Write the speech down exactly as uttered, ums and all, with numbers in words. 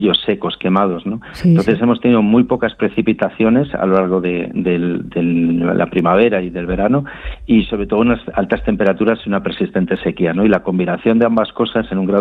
secos, quemados, ¿no? Sí, Entonces sí. hemos tenido muy pocas precipitaciones a lo largo de, de, de la primavera y del verano, y sobre todo unas altas temperaturas y una persistente sequía, ¿no? Y la combinación de ambas cosas en un grado